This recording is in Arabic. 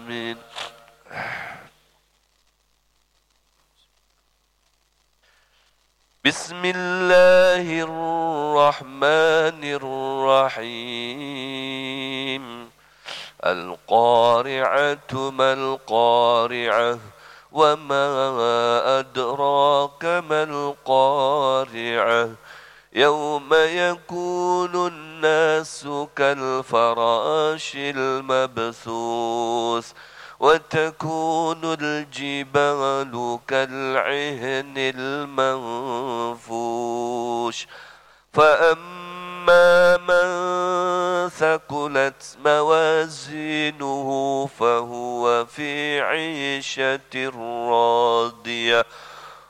آمين. بسم الله الرحمن الرحيم. القارعة ما القارعة وما أدراك ما القارعة يوم يكون الناس كالفراش المبثوث وتكون الجبال كالعهن المنفوش فأما من ثقلت موازينه فهو في عيشة راضية